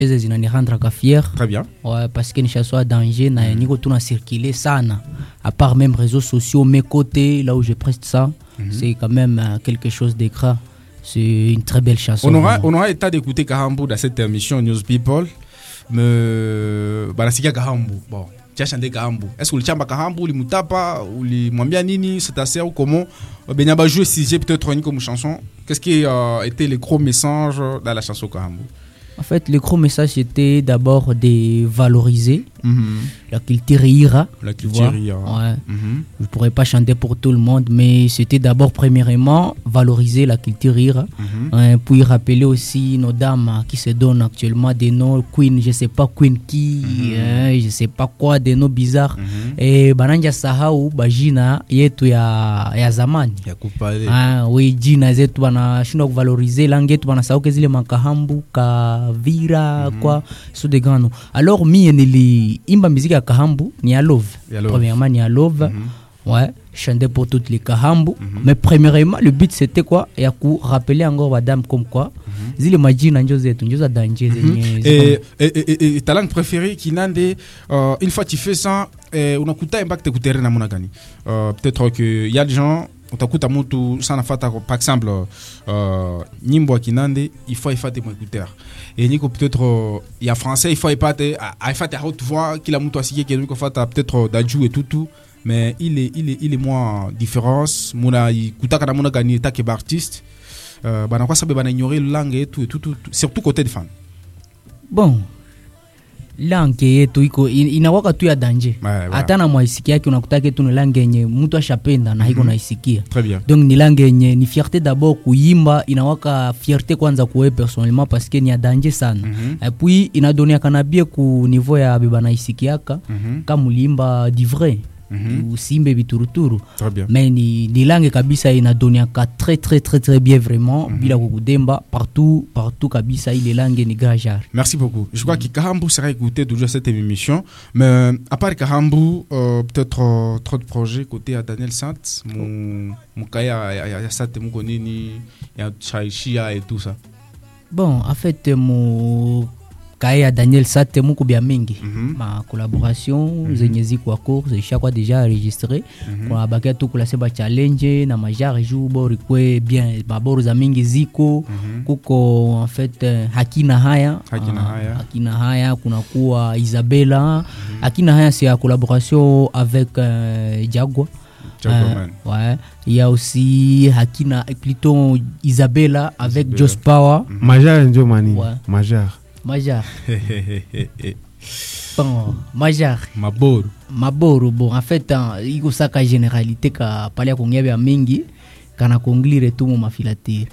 zinani rendre fier. Très bien. Ouais, parce que ni chasse danger na niko tuna circuler sana. À part même réseaux sociaux, mes côtés là où je preste ça, c'est quand même quelque chose d'écran. C'est une très belle chanson. On aura état d'écouter Kahambu dans cette émission News People. Mais banasikia Kahambu. Bon, tu as chanté Kahambu. Est-ce que le chamba Kahambu, li mutapa ou li mwambia nini, c'est assez ou comment Benyaba jouer si j'ai peut-être une comme chanson. Qu'est-ce qui a été les gros messages dans la chanson Kahambu? En fait, le gros message était d'abord de valoriser la culture ira. La culture ira. Ouais. Je ne pourrais pas chanter pour tout le monde, mais c'était d'abord, premièrement, valoriser la culture ira. Puis rappeler aussi nos dames qui se donnent actuellement des noms Queen, je ne sais pas Queen qui, je ne sais pas quoi, des noms bizarres. Et bananja sahau bajina yetu ya zamani. Ya kupale. Oui, jina zetu banashindwa kuvaloriser langue yetu banasahau zile makahambu Vira quoi sous des grands noms. Alors nili imba musique ya Kahambu ni ya love. Premièrement ni ya love. Ouais, chanter pour toutes les Kahambu. Mais premièrement le but c'était quoi? Ya ku rappeler encore madame comme quoi zile majina njo zetu njo za danger zenye. Et ta langue préférée kinande une fois tu fais ça unakuta impact kutere na mona gani. Peut-être que il y a des gens utakuta mtu sana fata par exemple nyimbo kinande il faut ifate mon écouteur et niko peut-être il y a français il faut ifate à haute voix kila mtu asikie kitu fata peut-être dajou et tout mais il est moins différence mona ikutaka na mona gani ta ke artiste bana kwa sabe bana ignorer langue et tout surtout côté de fan. Bon, langue yetu iko inawaka tu ya danger. Hata na mwaisikia yake unakutaka tu ni langue yenye mtu ashapenda na hiko naisikia. Très bien. Donc ni langue yenye ni fierté d'abord kuimba, inawaka fierté kwanza kuwe personnellement parce que ni ya danger sana. Et puis inadonia kanabie ku niveau ya beba naisikiaka kama ulimba du vrai. Usimbe bituruturu. Mais ni langue kabisa inadoniaka très très très très bien vraiment bila kukudemba partout kabisa ile langue ni gajar. Merci beaucoup. Je crois que Kahambu sera écouté toujours cette émission, mais à part Kahambu peut-être trop de projets côté à Daniel Sant, mon kaya ya sate mon konini ya chaishia et tout ça. Bon, en fait mon Kaya Daniel Sate muko bia mingi ma collaboration zenye ziko cours zishakuwa déjà enregistré kwa bakia tu kula seba challenge na majari jour bori kwe bien baboro za mingi ziko kuko en fait Hakina Haya kuna kuwa Isabella Hakina Haya c'est la collaboration avec Jaguar. Ouais, il y a aussi Hakina plutôt Isabella avec Joss Power. Majar ndio mani. Majar. Bon, Majar. Maboro. Bon, en fait, il y a sa généralité ka pale ko ngebe mingi kana konglire tu mo mafilatir.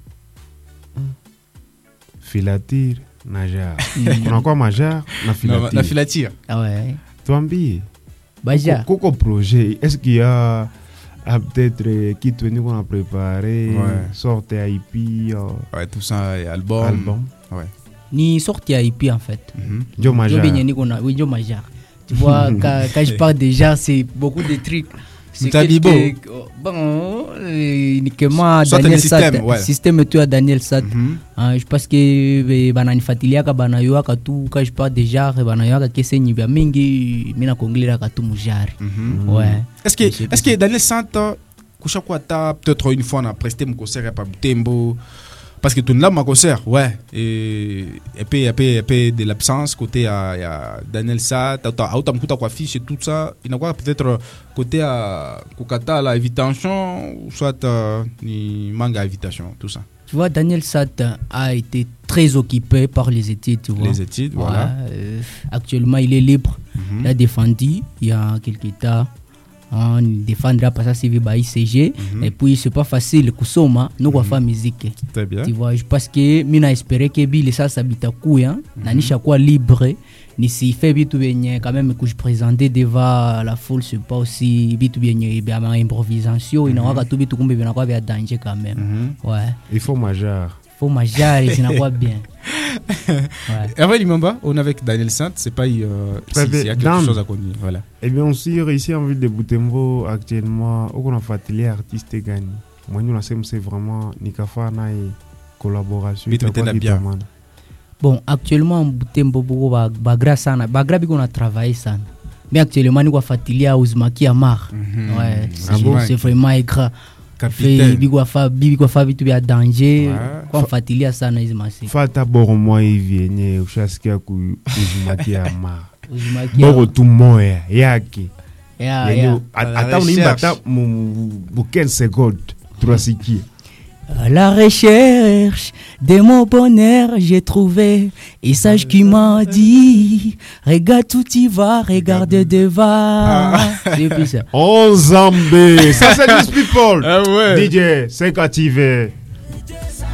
Filatir, Majar. On a quoi Majar na filatir? La filatir. Ah ouais. Tuambie. Majar. Coco projet, est-ce qu'il y a peut-être qui tu nous on a préparé sorte IP ouais tout ça album. Ouais. Ni sorti à IP en fait. Jo Majar. Jo Majar. Tu vois, quand je parle déjà, c'est beaucoup de trucs. C'est quelque... Bon, uniquement Daniel Sat. Système tu as Daniel Sat. Je pense que banani fatiliaka banayoaka tu quand je parle déjà banayoaka kese nyibia mingi mina konglira ka tu mujari. Ouais. Est-ce que Daniel Sat kushakuwa ta peut-être une fois on a presté mon concert à Pabutembo parce que tout là ma concert ouais et puis de l'absence côté à Daniel Sat autant mkuta kwa fiche et tout ça il n'a quoi peut-être côté à Kokata la invitation ou soit ni manga invitation tout ça. Tu vois, Daniel Sat a été très occupé par les études, tu vois. Les études, voilà. Actuellement, il est libre. Il a défendu il y a quelques temps. On défendra pas ça si il va ICG et puis c'est pas facile kusoma nous va faire musique. Très bien. Tu vois, je pense que mina espérer que Bill ça s'habite kuya na nisha kwa libre ni si fait bitu benye quand même que je présenter devant la foule c'est pas aussi bitu benye bien improvisation il n'aura tout bitu kumbe bien quoi bien danger quand même. Ouais. Il faut Majar. Et c'est n'a bien. Hervé Limamba, on est avec Daniel Sant, c'est pas il y a quelque chose à connaître. Voilà. Et bien aussi ici en ville de Butembo actuellement, on a fatigué artiste gagné. Moi nous c'est vraiment Nikafa na collaboration. Bien. Bon, actuellement Butembo boko bagra sana. Bagra biko na travailler sana. Mais actuellement ni kwa fatilia Uzumaki Amar. Ouais, c'est vraiment écrit. Capitaine. Bibi kwa fa vitu vya danger. Kwa fatilia sana hizi masiku. Fata boro mwa hivi yenye ushasikia ku Uzumaki Amar. Boro tu moya yake. Yeah. Ata unimba ata mu 15 secondes. Turasikia. À la recherche de mon bonheur, j'ai trouvé un sage qui m'a dit regarde où tu vas, regarde devant. C'est plus ça. On Zambé. Ça c'est News People. Ah ouais. DJ, c'est activé.